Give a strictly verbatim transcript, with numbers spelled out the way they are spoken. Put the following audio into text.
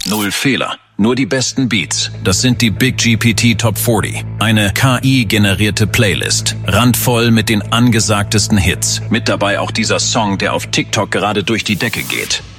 Null Fehler, nur die besten Beats. Das sind die Big G P T Top vierzig. Eine K I-generierte Playlist. Randvoll mit den angesagtesten Hits. Mit dabei auch dieser Song, der auf TikTok gerade durch die Decke geht.